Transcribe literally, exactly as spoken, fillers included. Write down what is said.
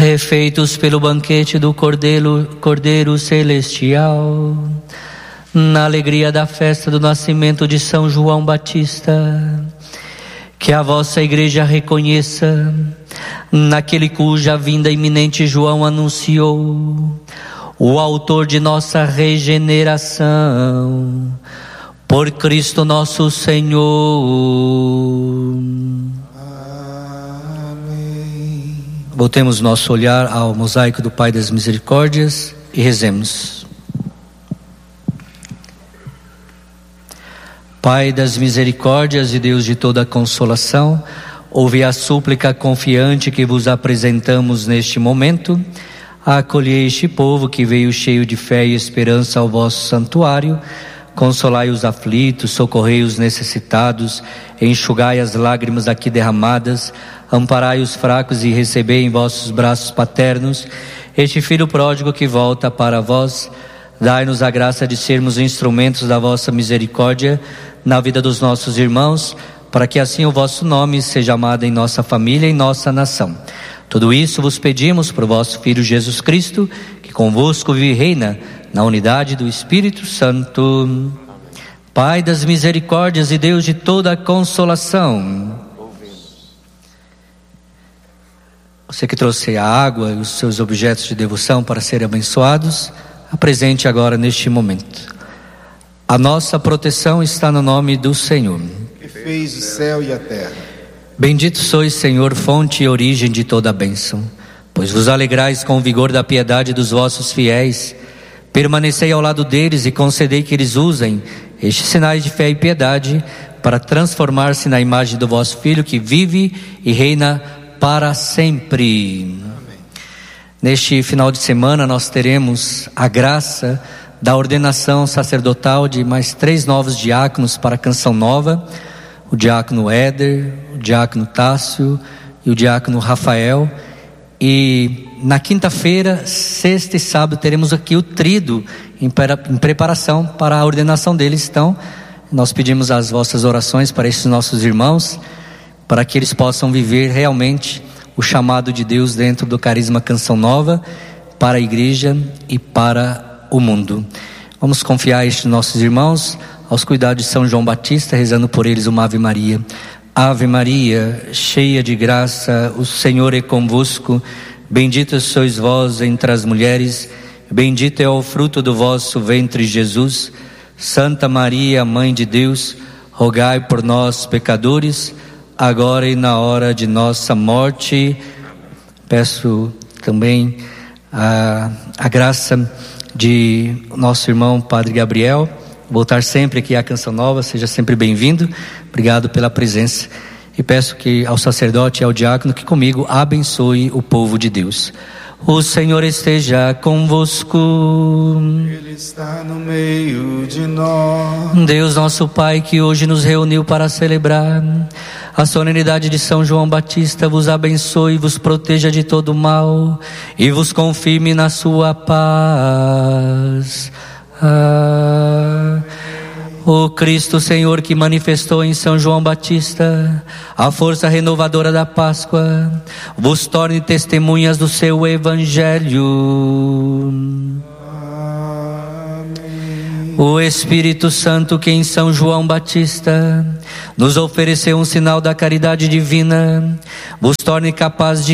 refeitos pelo banquete do Cordeiro, Cordeiro Celestial, na alegria da festa do nascimento de São João Batista, que a vossa igreja reconheça naquele cuja vinda iminente João anunciou, o autor de nossa regeneração, por Cristo nosso Senhor. Amém. Voltemos nosso olhar ao mosaico do Pai das Misericórdias e rezemos. Pai das misericórdias e Deus de toda consolação, ouve a súplica confiante que vos apresentamos neste momento. Acolhei este povo que veio cheio de fé e esperança ao vosso santuário. Consolai os aflitos, socorrei os necessitados, enxugai as lágrimas aqui derramadas, amparai os fracos e recebei em vossos braços paternos este filho pródigo que volta para vós. Dai-nos a graça de sermos instrumentos da vossa misericórdia na vida dos nossos irmãos, para que assim o vosso nome seja amado em nossa família e em nossa nação. Tudo isso vos pedimos por vosso Filho Jesus Cristo, que convosco vive e reina na unidade do Espírito Santo. Pai das misericórdias e Deus de toda consolação, você que trouxe a água e os seus objetos de devoção para serem abençoados, apresente agora neste momento. A nossa proteção está no nome do Senhor, que fez o céu e a terra. Bendito sois, Senhor, fonte e origem de toda a bênção, pois vos alegrais com o vigor da piedade dos vossos fiéis. Permanecei ao lado deles e concedei que eles usem estes sinais de fé e piedade para transformar-se na imagem do vosso Filho, que vive e reina para sempre. Amém. Neste final de semana nós teremos a graça da ordenação sacerdotal de mais três novos diáconos para a Canção Nova, o diácono Éder, o diácono Tássio e o diácono Rafael. E na quinta-feira, sexta e sábado teremos aqui o tríduo em, em preparação para a ordenação deles. Então nós pedimos as vossas orações para esses nossos irmãos, para que eles possam viver realmente o chamado de Deus dentro do carisma Canção Nova, para a igreja e para o mundo. Vamos confiar estes nossos irmãos aos cuidados de São João Batista, rezando por eles uma Ave Maria. Ave Maria, cheia de graça, o Senhor é convosco. Bendita sois vós entre as mulheres, bendito é o fruto do vosso ventre, Jesus. Santa Maria, Mãe de Deus, rogai por nós, pecadores, agora e na hora de nossa morte. Peço também a, a graça de nosso irmão Padre Gabriel voltar sempre aqui à Canção Nova. Seja sempre bem-vindo. Obrigado pela presença. E peço que ao sacerdote e ao diácono que comigo abençoe o povo de Deus. O Senhor esteja convosco. Ele está no meio de nós. Deus nosso Pai, que hoje nos reuniu para celebrar a solenidade de São João Batista, vos abençoe, vos proteja de todo mal e vos confirme na sua paz. Ah, o Cristo Senhor, que manifestou em São João Batista a força renovadora da Páscoa, vos torne testemunhas do seu Evangelho. O Espírito Santo, que em São João Batista nos ofereceu um sinal da caridade divina, vos torne capaz de